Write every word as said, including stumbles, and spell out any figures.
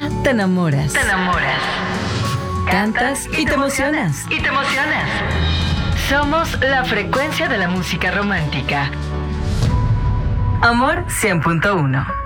día te enamoras. Te enamoras. Cantas y te emocionas. Y te emocionas. Somos la frecuencia de la música romántica. Amor cien punto uno.